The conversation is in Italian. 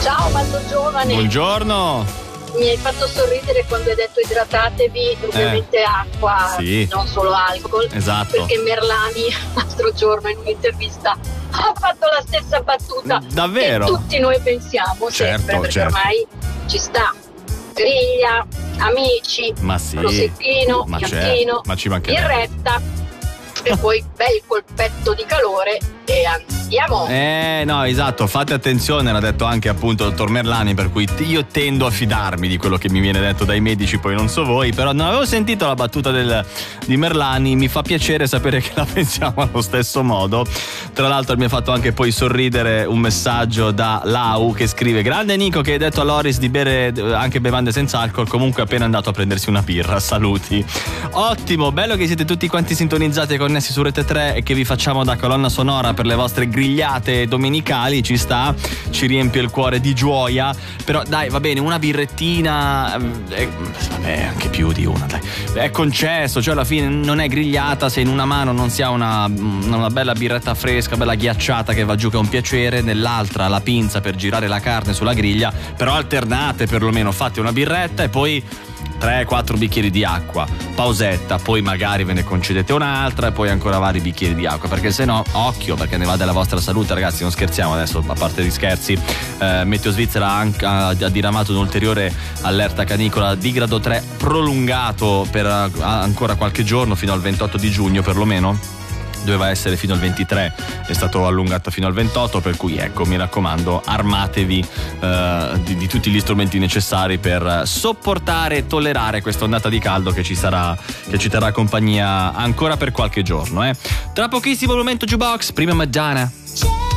Ciao Baldo Giovane. Buongiorno. Mi hai fatto sorridere quando hai detto idratatevi, ovviamente acqua, sì. non solo alcol. Esatto. Perché Merlani l'altro giorno in un'intervista ha fatto la stessa battuta. Davvero? Che tutti noi pensiamo sempre, perché ormai ci sta. Griglia, amici, ma sì, prosecchino, fiammino, ma ci mancherebbe. birretta e poi bel colpetto di calore e andiamo. No, esatto, fate attenzione, l'ha detto anche appunto il dottor Merlani, per cui io tendo a fidarmi di quello che mi viene detto dai medici, poi non so voi, però non avevo sentito la battuta di Merlani, mi fa piacere sapere che la pensiamo allo stesso modo. Tra l'altro mi ha fatto anche poi sorridere un messaggio da Lau che scrive: grande Nico che hai detto a Loris di bere anche bevande senza alcol, comunque è appena andato a prendersi una birra, saluti. Ottimo, bello che siete tutti quanti sintonizzati e connessi su Rete 3 e che vi facciamo da colonna sonora per le vostre grigliate domenicali, ci sta, ci riempie il cuore di gioia. Però dai, va bene, una birrettina, vabbè, anche più di una, dai, è concesso, cioè alla fine non è grigliata se in una mano non si ha una bella birretta fresca, bella ghiacciata che va giù, che è un piacere, nell'altra la pinza per girare la carne sulla griglia, però alternate, perlomeno fate una birretta e poi 3-4 bicchieri di acqua, pausetta, poi magari ve ne concedete un'altra e poi ancora vari bicchieri di acqua, perché se no, occhio, perché ne va della vostra salute, ragazzi, non scherziamo adesso, a parte gli scherzi. Meteo Svizzera ha diramato un'ulteriore allerta canicola di grado 3 prolungato per ancora qualche giorno, fino al 28 di giugno perlomeno. Doveva essere fino al 23, è stato allungato fino al 28, per cui ecco, mi raccomando, armatevi di tutti gli strumenti necessari per sopportare e tollerare questa ondata di caldo che ci terrà compagnia ancora per qualche giorno. Tra pochissimo momento Jukebox, prima Madonna.